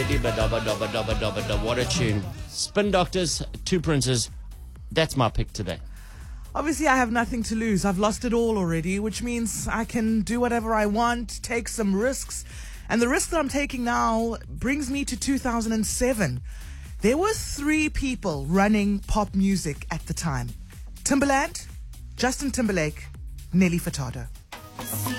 Diba Dabba Dabba Dabba Dabba Dabba. What a tune. Spin Doctors, Two Princes. That's my pick today. Obviously, I have nothing to lose. I've lost it all already, which means I can do whatever I want, take some risks. And the risk that I'm taking now brings me to 2007. There were 3 people running pop music at the time. Timbaland, Justin Timberlake, Nelly Furtado.